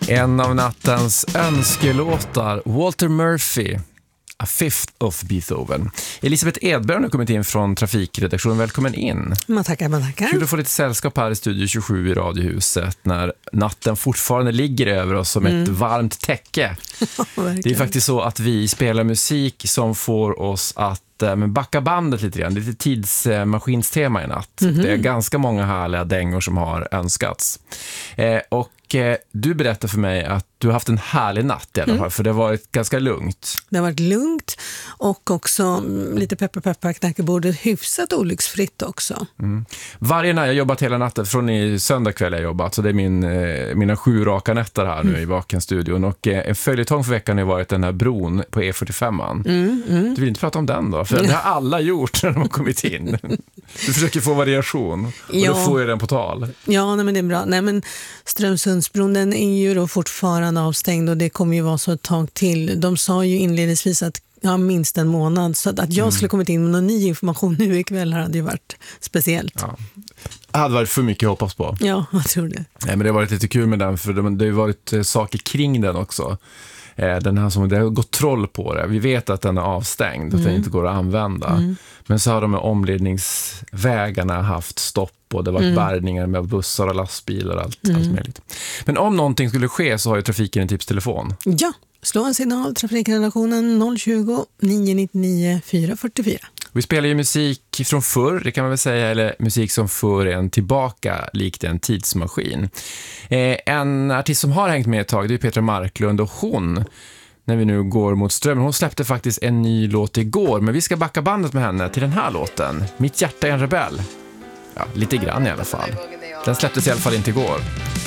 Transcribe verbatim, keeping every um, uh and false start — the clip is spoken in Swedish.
En av nattens önskelåtar, Walter Murphy, A Fifth of Beethoven. Elisabeth Edberg har kommit in från trafikredaktionen. Välkommen in. Man tackar, man tackar. Kul att få lite sällskap här i Studio tjugosju i Radiohuset när natten fortfarande ligger över oss som mm. ett varmt täcke. Det är faktiskt så att vi spelar musik som får oss att men backa bandet lite grann. Det är lite tidsmaskinstema i natt. Mm-hmm. Det är ganska många härliga dängor som har önskats. Eh, och eh, du berättar för mig att du har haft en härlig natt i alla fall, mm. för det har varit ganska lugnt. Det har varit lugnt och också lite peppar peppar knackebordet hyfsat olycksfritt också. Mm. Varje natt, jag har jobbat hela natten, från i söndag kväll jag jobbat, så det är min, eh, mina sju raka nätter här nu mm. i Vakenstudion. Och eh, en följetong för veckan har varit den här bron på E fyrtiofem. Mm, mm. Du vill inte prata om den då? För det har alla gjort när de har kommit in. Du försöker få variation och ja. Då får jag den på tal. Ja, nej, men det är bra. Nej, men Strömsundsbron, den är ju då fortfarande avstängd och det kommer ju vara så ett tag till. De sa ju inledningsvis att ja, minst en månad, så att, att jag mm. skulle kommit in med någon ny information nu ikväll hade ju varit speciellt. Ja. Det hade varit för mycket att hoppas på. Ja, jag tror det. Nej, men det har varit lite kul med den, för det, det har varit eh, saker kring den också. Den här som, det har gått troll på det. Vi vet att den är avstängd, mm. att den inte går att använda. Mm. Men så har de med omledningsvägarna haft stopp och det har varit mm. bärgningar med bussar och lastbilar och allt, mm. allt möjligt. Men om någonting skulle ske så har ju trafiken en tipstelefon. Ja, slå en signal, trafikredaktionen noll tjugo, nio nittionio, fyra fyrtiofyra. Vi spelar ju musik från förr, det kan man väl säga, eller musik som för en tillbaka likt en tidsmaskin. Eh, en artist som har hängt med ett tag, det är Petra Marklund, och hon, när vi nu går mot strömmen, hon släppte faktiskt en ny låt igår, men vi ska backa bandet med henne till den här låten, Mitt hjärta är en rebell. Ja, lite grann i alla fall. Den släpptes i alla fall inte igår.